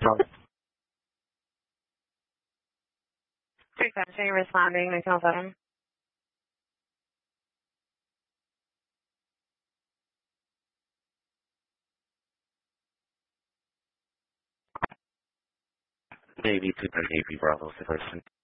Frequency responding to call button. Navy 238 Bravo, 6%.